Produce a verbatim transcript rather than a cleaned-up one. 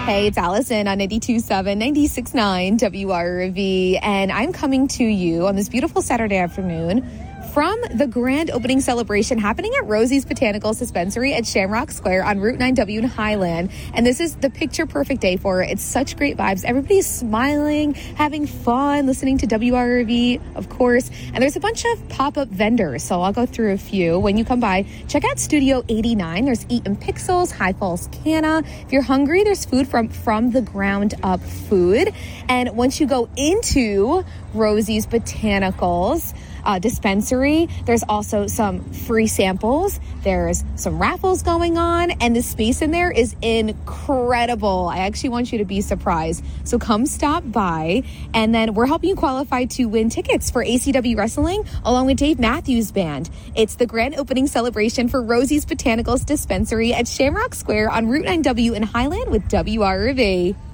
Hey, it's Allison on ninety-two point seven, ninety-six point nine W R V, and I'm coming to you on this beautiful Saturday afternoon from the grand opening celebration happening at Rosie's Botanicals Dispensary at Shamrock Square on Route nine W in Highland. And this is the picture-perfect day for it. It's such great vibes. Everybody's smiling, having fun, listening to W R V, of course. And there's a bunch of pop-up vendors, so I'll go through a few. When you come by, check out Studio eighty-nine. There's Eatin' Pixels, High Falls Canna. If you're hungry, there's food from, from the ground up food. And once you go into Rosie's Botanicals Uh, dispensary, there's also some free samples. There's some raffles going on, and the space in there is incredible. I actually want you to be surprised. So come stop by, and then we're helping you qualify to win tickets for A C W Wrestling along with Dave Matthews Band. It's the grand opening celebration for Rosie's Botanicals Dispensary at Shamrock Square on Route nine W in Highland with W R V.